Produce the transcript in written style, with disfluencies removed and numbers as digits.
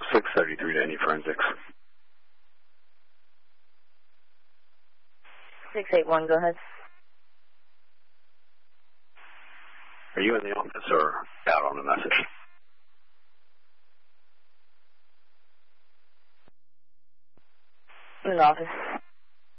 633 to any forensics. 681, go ahead. Are you in the office or out on a message? In the office.